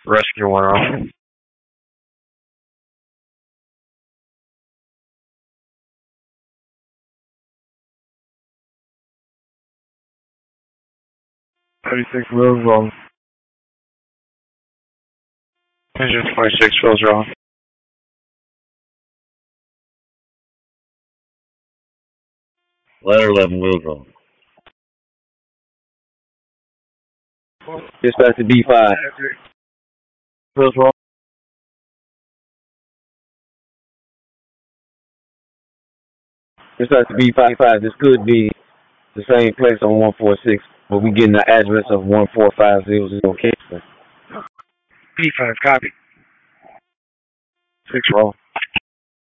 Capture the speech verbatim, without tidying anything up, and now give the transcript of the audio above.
Rescue one off. thirty-six wheels wrong. Engine twenty-six wheels wrong. Ladder eleven wheels wrong. Dispatch to B five. Wheels wrong. Dispatch to B five five. This could be the same place on one four six, but we getting the address of one four five zero zero Kingston. B five, copy. Six wrong.